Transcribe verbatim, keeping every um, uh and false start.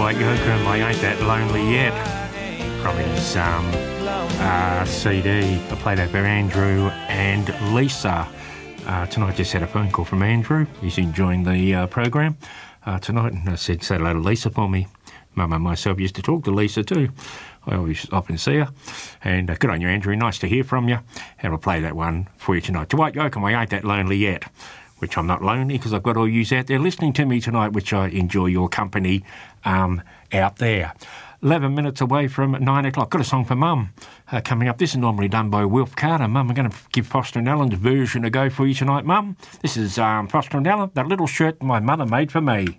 Dwight Yoakam, I Ain't That Lonely Yet, from his um, uh, C D. I played that for Andrew and Lisa. Uh, tonight just had a phone call from Andrew. He's enjoying the uh, program uh, tonight, and I said, say hello to Lisa for me. Mum and myself used to talk to Lisa too. I always often see her. And uh, good on you, Andrew. Nice to hear from you. And I'll play that one for you tonight. Dwight Yoakam, I Ain't That Lonely Yet, which I'm not lonely because I've got all yous out there listening to me tonight, which I enjoy your company um, out there. eleven minutes away from nine o'clock. Got a song for Mum uh, coming up. This is normally done by Wilf Carter. Mum, I'm going to give Foster and Allen's version a go for you tonight, Mum. This is um, Foster and Allen, that little shirt my mother made for me.